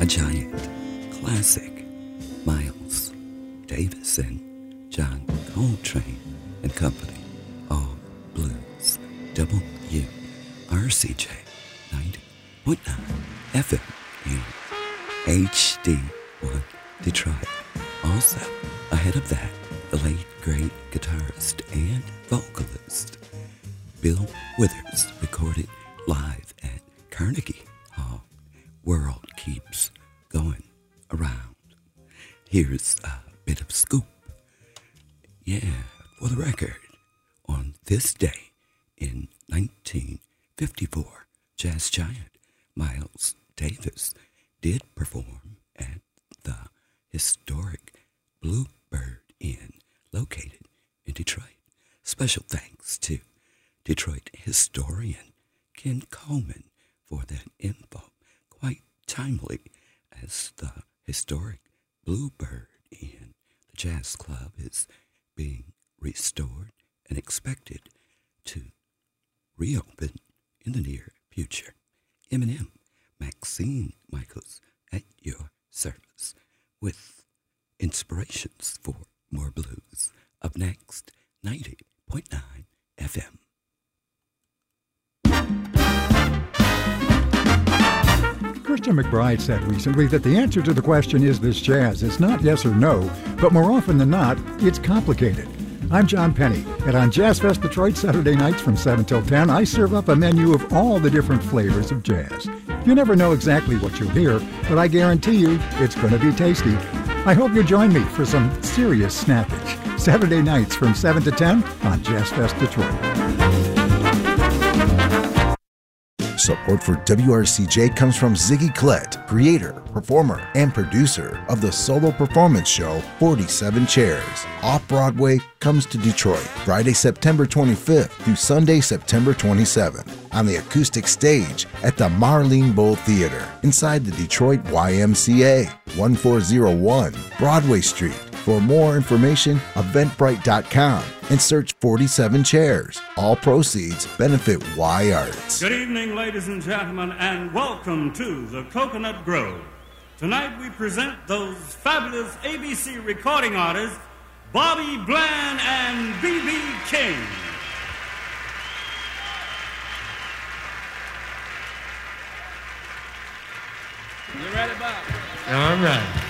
Giant, Classic, Miles Davis and John Coltrane and Company, all blues, WRCJ 90.9 FM and HD1 Detroit. Also, ahead of that, the late great guitarist and vocalist Bill Withers recorded live at Carnegie Hall. World keeps going around. Here's a bit of scoop. Yeah, for the record, on this day in 1954, jazz giant Miles Davis did perform at the historic Bluebird Inn located in Detroit. Special thanks to Detroit historian Ken Coleman for that info. Quite timely, as the historic Bluebird Inn, the jazz club, is being restored and expected to reopen in the near future. Eminem, Maxine Michaels at your service with inspirations for more blues. Up next, 90.9 FM. Christian McBride said recently that the answer to the question, is this jazz? It's not yes or no, but more often than not, it's complicated. I'm John Penny, and on Jazz Fest Detroit Saturday nights from 7 till 10, I serve up a menu of all the different flavors of jazz. You never know exactly what you'll hear, but I guarantee you it's going to be tasty. I hope you join me for some serious snackage. Saturday nights from 7 to 10 on Jazz Fest Detroit. Support for WRCJ comes from Ziggy Klett, creator, performer, and producer of the solo performance show 47 Chairs. Off-Broadway comes to Detroit Friday, September 25th through Sunday, September 27th on the acoustic stage at the Marlene Bowl Theater inside the Detroit YMCA, 1401 Broadway Street. For more information, eventbrite.com and search 47 Chairs. All proceeds benefit Y Arts. Good evening, ladies and gentlemen, and welcome to the Coconut Grove. Tonight we present those fabulous ABC recording artists, Bobby Bland and B.B. King. You ready, Bob? All right.